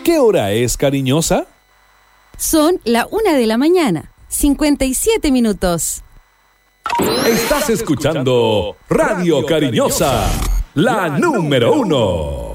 ¿Qué hora es, cariñosa? Son la 1:00 a.m, 57 minutos. Estás escuchando Radio Cariñosa, la número 1.